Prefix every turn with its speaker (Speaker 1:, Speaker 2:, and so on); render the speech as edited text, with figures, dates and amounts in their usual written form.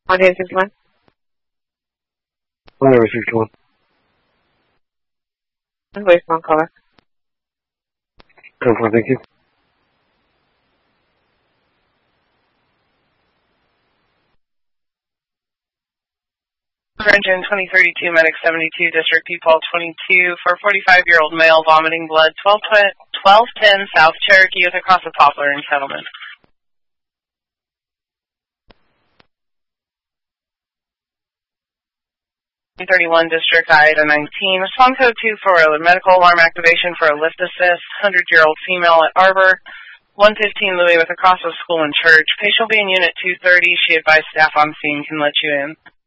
Speaker 1: Audience 61.
Speaker 2: Whatever, 61.
Speaker 1: Voicemail caller.
Speaker 2: Go for it, thank you.
Speaker 3: Virgin 2032, Medic 72, District P-Paul 22, for a 45-year-old male vomiting blood, 1210 South Cherokee with across the Poplar in Settlement. 31 District, IDA 19. Response code 2 for a medical alarm activation for a lift assist. 100-year-old female at Arbor. 115 Louis with a cross of school and church. Patient will be in unit 230. She advised staff on scene can let you in.